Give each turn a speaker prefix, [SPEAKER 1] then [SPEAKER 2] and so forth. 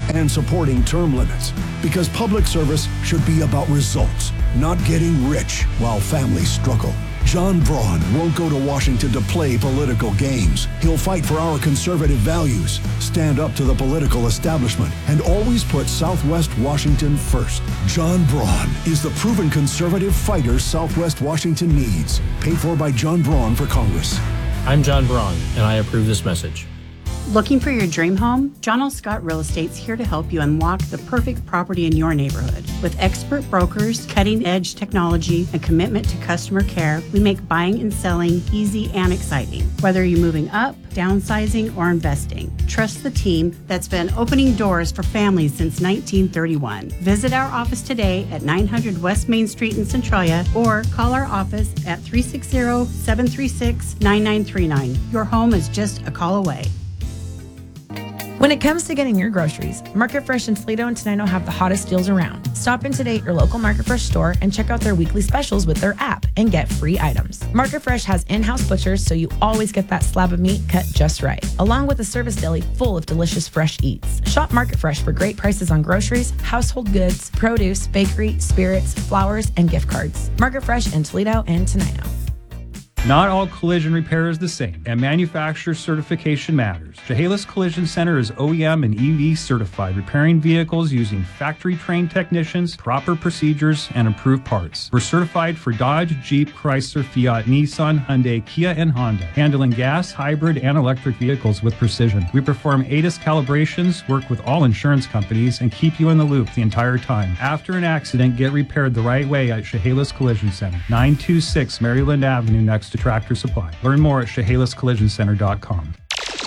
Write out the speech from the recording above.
[SPEAKER 1] and supporting term limits. Because public service should be about results, not getting rich while families struggle. John Braun won't go to Washington to play political games. He'll fight for our conservative values, stand up to the political establishment, and always put Southwest Washington first. John Braun is the proven conservative fighter Southwest Washington needs. Paid for by John Braun for Congress.
[SPEAKER 2] I'm John Braun, and I approve this message.
[SPEAKER 3] Looking for your dream home? John L. Scott Real Estate's here to help you unlock the perfect property in your neighborhood. With expert brokers, cutting-edge technology, and commitment to customer care, we make buying and selling easy and exciting. Whether you're moving up, downsizing, or investing, trust the team that's been opening doors for families since 1931. Visit our office today at 900 West Main Street in Centralia or call our office at 360-736-9939. Your home is just a call away.
[SPEAKER 4] When it comes to getting your groceries, Market Fresh in Toledo and Tenino have the hottest deals around. Stop in today at your local Market Fresh store and check out their weekly specials with their app and get free items. Market Fresh has in-house butchers, so you always get that slab of meat cut just right, along with a service deli full of delicious fresh eats. Shop Market Fresh for great prices on groceries, household goods, produce, bakery, spirits, flowers, and gift cards. Market Fresh in Toledo and Tenino.
[SPEAKER 5] Not all collision repair is the same, and manufacturer certification matters. Chehalis Collision Center is OEM and EV certified, repairing vehicles using factory-trained technicians, proper procedures, and improved parts. We're certified for Dodge, Jeep, Chrysler, Fiat, Nissan, Hyundai, Kia, and Honda, handling gas, hybrid, and electric vehicles with precision. We perform ATIS calibrations, work with all insurance companies, and keep you in the loop the entire time. After an accident, get repaired the right way at Chehalis Collision Center, 926 Maryland Avenue next to Tractor Supply. Learn more at ChehalisCollisionCenter.com.